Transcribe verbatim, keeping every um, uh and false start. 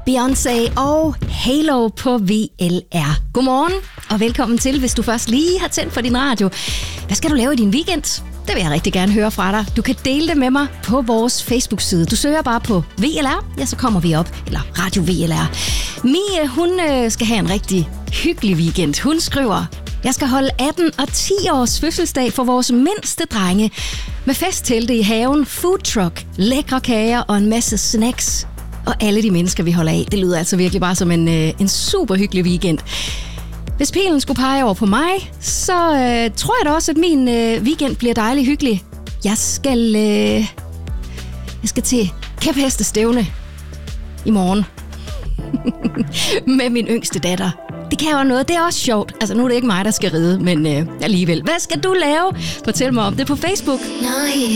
Beyoncé og Halo på V L R. Godmorgen og velkommen til, hvis du først lige har tændt for din radio. Hvad skal du lave i din weekend? Det vil jeg rigtig gerne høre fra dig. Du kan dele det med mig på vores Facebook-side. Du søger bare på V L R, ja, så kommer vi op. Eller Radio V L R. Mie, hun øh, skal have en rigtig hyggelig weekend. Hun skriver: jeg skal holde atten og ti års fødselsdag for vores mindste drenge. Med festtelte i haven, food truck, lækre kager og en masse snacks. Og alle de mennesker, vi holder af. Det lyder altså virkelig bare som en, øh, en super hyggelig weekend. Hvis pilen skulle pege over på mig, så øh, tror jeg da også, at min øh, weekend bliver dejlig hyggelig. Jeg skal, øh, jeg skal til kæphestestævne i morgen med min yngste datter. Det kan jo noget, det er også sjovt. Altså nu er det ikke mig, der skal ride, men øh, alligevel. Hvad skal du lave? Fortæl mig om det på Facebook.